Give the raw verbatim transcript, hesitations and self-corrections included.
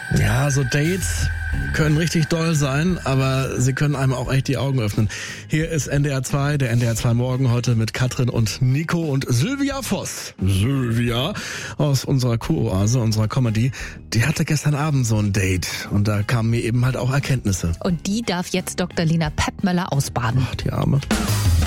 Ja, so Dates können richtig doll sein, aber sie können einem auch echt die Augen öffnen. Hier ist N D R zwei, der N D R zwei Morgen heute mit Katrin und Nico und Sylvia Voss. Sylvia aus unserer Kuroase, unserer Comedy, die hatte gestern Abend so ein Date und da kamen mir eben halt auch Erkenntnisse. Und die darf jetzt Doktor Lena Peppmöller ausbaden. Ach, die Arme.